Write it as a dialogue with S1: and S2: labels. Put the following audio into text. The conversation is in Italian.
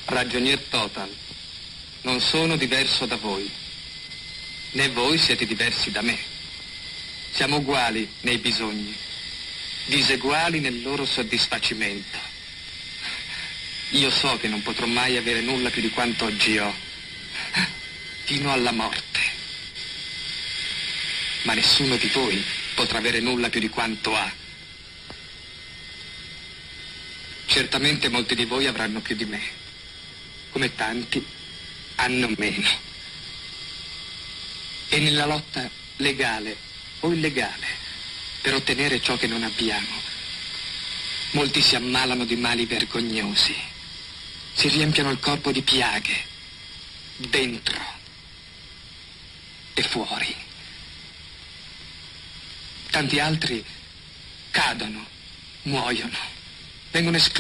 S1: Ragionier Total, non sono diverso da voi, né voi siete diversi da me. Siamo uguali nei bisogni, diseguali nel loro soddisfacimento. Io so che non potrò mai avere nulla più di quanto oggi ho, fino alla morte. Ma nessuno di voi potrà avere nulla più di quanto ha. Certamente molti di voi avranno più di me, come tanti hanno meno. E nella lotta legale o illegale per ottenere ciò che non abbiamo, molti si ammalano di mali vergognosi, si riempiono il corpo di piaghe, dentro e fuori. Tanti altri cadono, muoiono, vengono esclusi